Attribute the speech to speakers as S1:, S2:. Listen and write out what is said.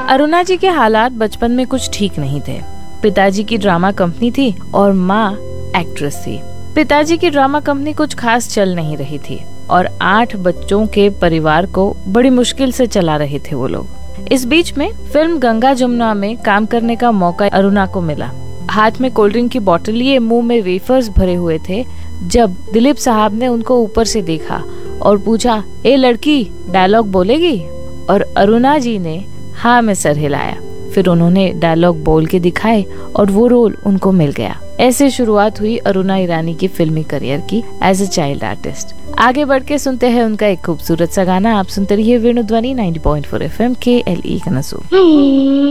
S1: अरुणा जी के हालात बचपन में कुछ ठीक नहीं थे। पिताजी की ड्रामा कंपनी थी और माँ एक्ट्रेस थी। पिताजी की ड्रामा कंपनी कुछ खास चल नहीं रही थी और 8 बच्चों के परिवार को बड़ी मुश्किल से चला रहे थे वो लोग। इस बीच में फिल्म गंगा जमुना में काम करने का मौका अरुणा को मिला। हाथ में कोल्ड ड्रिंक की बोतल लिए, मुंह में वेफर्स भरे हुए थे, जब दिलीप साहब ने उनको ऊपर से देखा और पूछा, ए लड़की, डायलॉग बोलेगी? और अरुणा जी ने हाँ में सर हिलाया। फिर उन्होंने डायलॉग बोल के दिखाए और वो रोल उनको मिल गया। ऐसे शुरुआत हुई अरुणा ईरानी की फिल्मी करियर की एज अ चाइल्ड आर्टिस्ट। आगे बढ़ के सुनते हैं उनका एक खूबसूरत सा गाना। आप सुनते रहिए वेणुध्वनि 90.4 FM KLE कनसू।